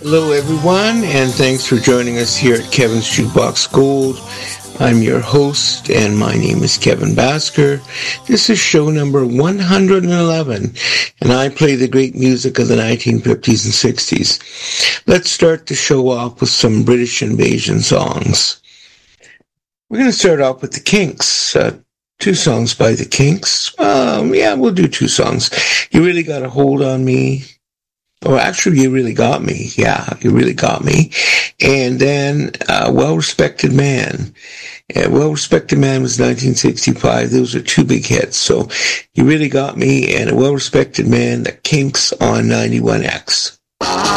Hello, everyone, and thanks for joining us here at Kevin's Jukebox Gold. I'm your host, and my name is Kevin Basker. This is show number 111, and I play the great music of the 1950s and 60s. Let's start the show off with some British invasion songs. We're going to start off with the Kinks. Two songs by the Kinks. We'll do two songs. You Really Got a Hold on Me. Oh, actually, You Really Got Me. Yeah, You Really Got Me. And then Well-Respected Man. Well-Respected Man was 1965. Those are two big hits. So You Really Got Me and A Well-Respected Man, the Kinks on 91X.